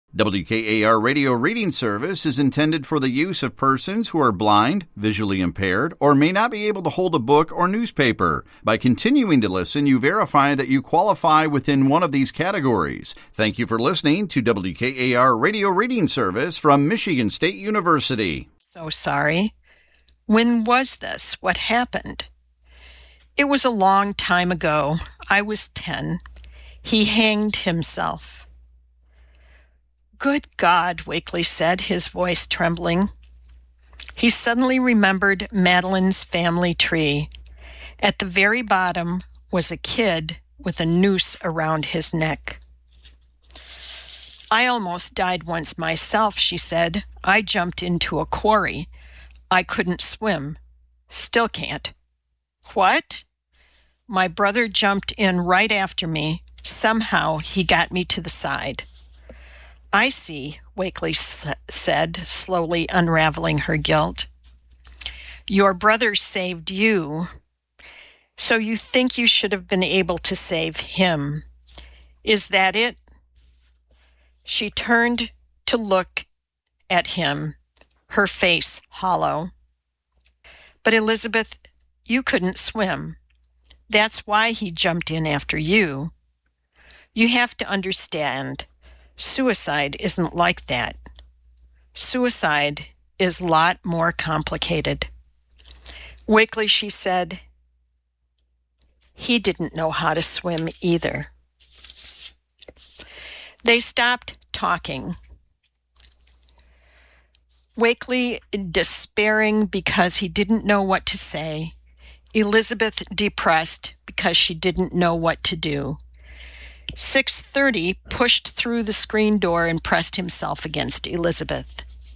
WKAR Radio Reading Service is intended for the use of persons who are blind, visually impaired, or may not be able to hold a book or newspaper. By continuing to listen, you verify that you qualify within one of these categories. Thank you for listening to WKAR Radio Reading Service from Michigan State University. So sorry. When was this? What happened? It was a long time ago. I was 10. He hanged himself. Good God, Wakely said, his voice trembling. He suddenly remembered Madeline's family tree. At the very bottom was a kid with a noose around his neck. I almost died once myself, she said. I jumped into a quarry. I couldn't swim. Still can't. What? My brother jumped in right after me. Somehow he got me to the side. I see, Wakely said, slowly unraveling her guilt. Your brother saved you, so you think you should have been able to save him. Is that it? She turned to look at him, her face hollow. But Elizabeth, you couldn't swim. That's why he jumped in after you. You have to understand. Suicide isn't like that. Suicide is a lot more complicated. Wakely, she said, he didn't know how to swim either. They stopped talking. Wakely despairing because he didn't know what to say. Elizabeth depressed because she didn't know what to do. 6:30 pushed through the screen door and pressed himself against Elizabeth.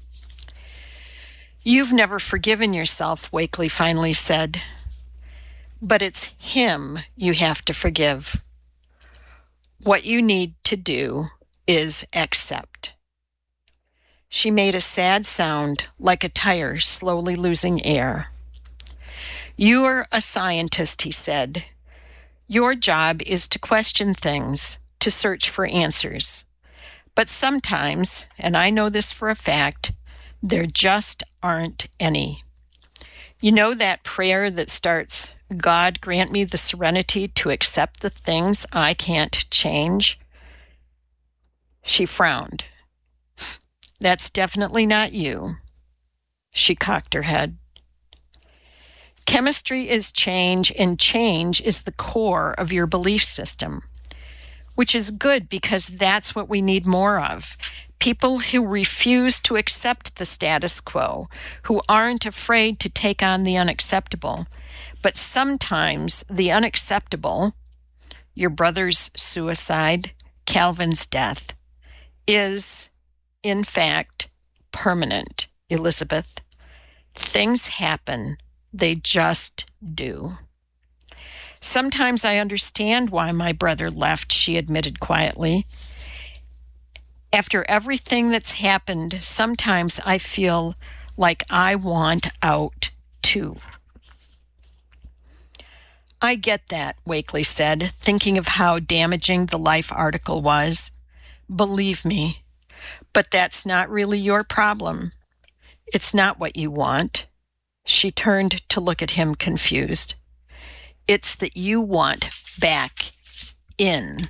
You've never forgiven yourself, Wakely finally said. But it's him you have to forgive. What you need to do is accept. She made a sad sound like a tire slowly losing air. You're a scientist, he said. Your job is to question things, to search for answers. But sometimes, and I know this for a fact, there just aren't any. You know that prayer that starts, God grant me the serenity to accept the things I can't change? She frowned. That's definitely not you. She cocked her head. Chemistry is change, and change is the core of your belief system, which is good because that's what we need more of. People who refuse to accept the status quo, who aren't afraid to take on the unacceptable. But sometimes the unacceptable, your brother's suicide, Calvin's death, is, in fact, permanent, Elizabeth. Things happen. They just do. Sometimes I understand why my brother left, she admitted quietly. After everything that's happened, sometimes I feel like I want out too. I get that, Wakely said, thinking of how damaging the Life article was. Believe me, but that's not really your problem. It's not what you want. She turned to look at him confused. It's that you want back in.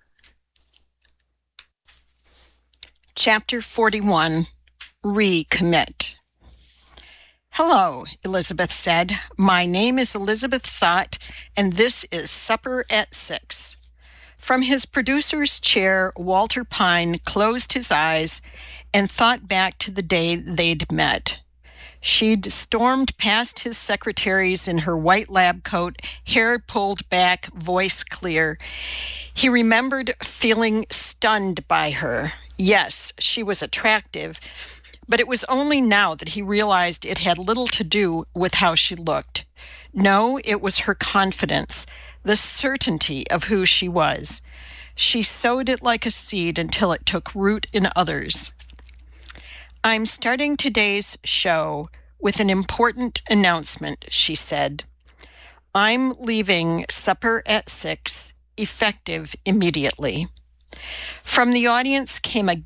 Chapter 41, Recommit. Hello, Elizabeth said. My name is Elizabeth Sott, and this is Supper at 6. From his producer's chair, Walter Pine closed his eyes and thought back to the day they'd met. She'd stormed past his secretaries in her white lab coat, hair pulled back, voice clear. He remembered feeling stunned by her. Yes, she was attractive, but it was only now that he realized it had little to do with how she looked. No, it was her confidence, the certainty of who she was. She sowed it like a seed until it took root in others. I'm starting today's show with an important announcement, she said. I'm leaving Supper at 6, effective immediately. From the audience came a